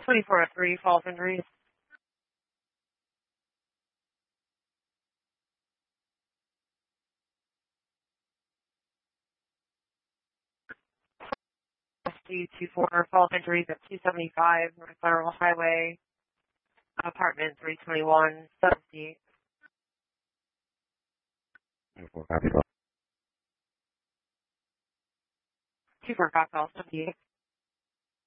2403 falls injuries. SD24 falls injuries at 275 North Federal Highway, apartment 321, Southeast. 24 falls, 78.